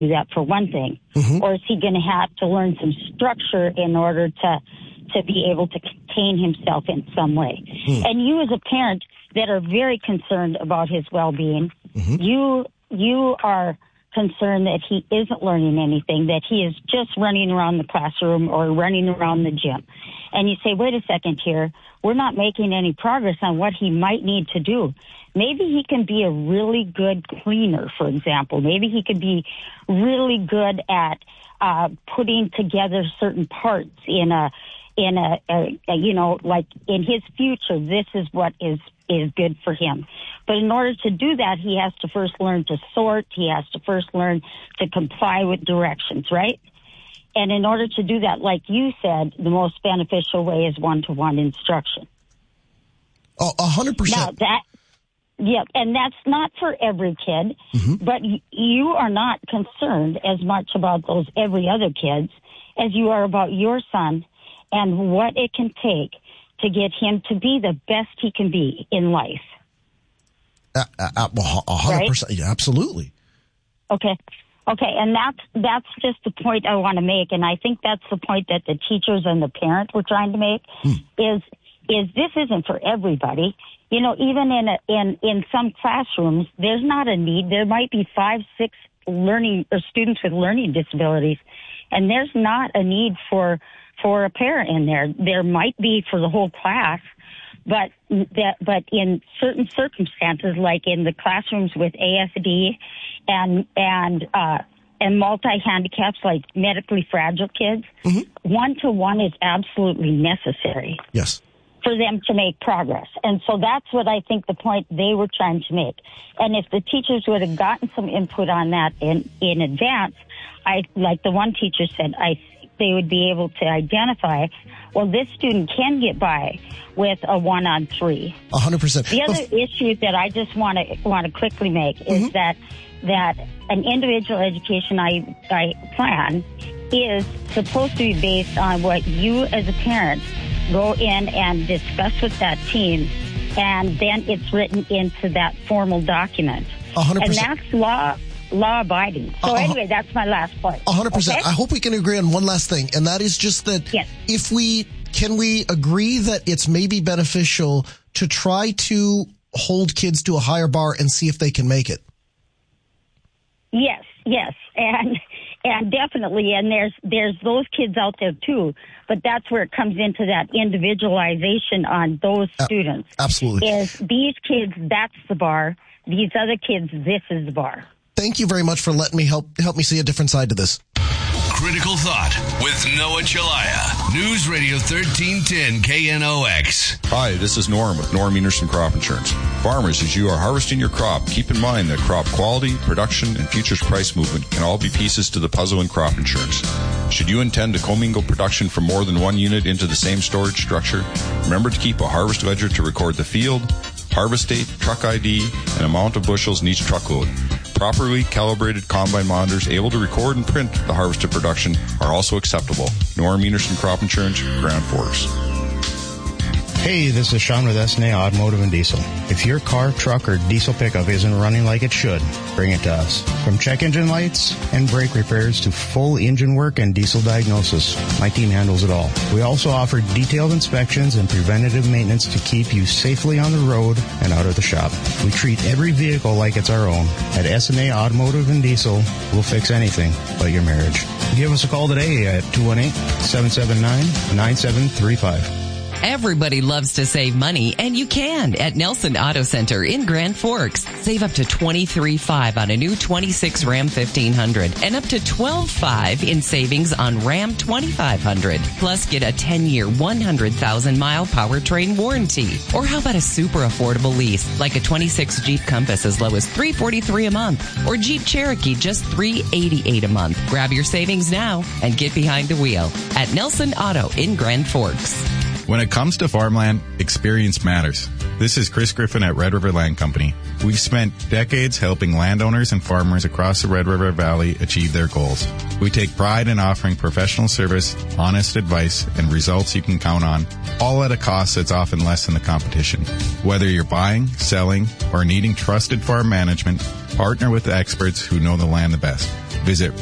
do that for one thing? Mm-hmm. Or is he going to have to learn some structure in order to be able to contain himself in some way? And you as a parent that are very concerned about his well-being, you are concerned that he isn't learning anything, that he is just running around the classroom or running around the gym. And you say, wait a second here, we're not making any progress on what he might need to do. Maybe he can be a really good cleaner, for example. Maybe he could be really good at putting together certain parts in a you know, like in his future, this is what is good for him. But in order to do that, he has to first learn to sort. He has to first learn to comply with directions, right? And in order to do that, like you said, the most beneficial way is one-to-one instruction. 100%. Now and that's not for every kid, but you are not concerned as much about those every other kids as you are about your son and what it can take to get him to be the best he can be in life. 100%. Right? Yeah, absolutely. Okay, and that's just the point I want to make, and I think that's the point that the teachers and the parents were trying to make, is this isn't for everybody. You know, even in some classrooms, there's not a need. There might be 5, 6 students with learning disabilities, and there's not a need for a parent in there. There might be for the whole class, but in certain circumstances, like in the classrooms with ASD and multi-handicaps, like medically fragile kids, one-to-one is absolutely necessary. Yes. For them to make progress. And so that's what I think the point they were trying to make. And if the teachers would have gotten some input on that in advance, like the one teacher said, I think they would be able to identify, well, this student can get by with a 1-on-3. 100%. The other issue that I just want to quickly make is that an individual education plan is supposed to be based on what you as a parent go in and discuss with that team, and then it's written into that formal document. 100%. And that's law-abiding. So anyway, that's my last point. 100%. Okay? I hope we can agree on one last thing, and that is just that can we agree that it's maybe beneficial to try to hold kids to a higher bar and see if they can make it? Yes. And definitely, and there's those kids out there too, but that's where it comes into that individualization on those students. Absolutely. Is these kids, that's the bar. These other kids, this is the bar. Thank you very much for letting me help me see a different side to this. Critical Thought with Noah Chalaya. News Radio 1310 KNOX. Hi, this is Norm with Norm Enerson Crop Insurance. Farmers, as you are harvesting your crop, keep in mind that crop quality, production, and futures price movement can all be pieces to the puzzle in crop insurance. Should you intend to commingle production from more than one unit into the same storage structure, remember to keep a harvest ledger to record the field, harvest date, truck ID, and amount of bushels in each truckload. Properly calibrated combine monitors able to record and print the harvested production are also acceptable. Norm Enerson Crop Insurance, Grand Forks. Hey, this is Sean with SNA Automotive and Diesel. If your car, truck, or diesel pickup isn't running like it should, bring it to us. From check engine lights and brake repairs to full engine work and diesel diagnosis, my team handles it all. We also offer detailed inspections and preventative maintenance to keep you safely on the road and out of the shop. We treat every vehicle like it's our own. At SNA Automotive and Diesel, we'll fix anything but your marriage. Give us a call today at 218-779-9735. Everybody loves to save money, and you can at Nelson Auto Center in Grand Forks. Save up to $23,500 on a new 26 Ram 1500 and up to $12,500 in savings on Ram 2500. Plus, get a 10-year, 100,000-mile powertrain warranty. Or how about a super affordable lease, like a 26 Jeep Compass as low as $343 a month, or Jeep Cherokee just $388 a month. Grab your savings now and get behind the wheel at Nelson Auto in Grand Forks. When it comes to farmland, experience matters. This is Chris Griffin at Red River Land Company. We've spent decades helping landowners and farmers across the Red River Valley achieve their goals. We take pride in offering professional service, honest advice, and results you can count on, all at a cost that's often less than the competition. Whether you're buying, selling, or needing trusted farm management, partner with the experts who know the land the best. Visit